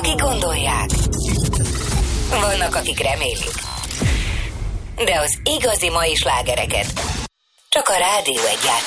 akik gondolják. Vannak, akik remélik. De az igazi mai slágereket csak a Rádió Egyet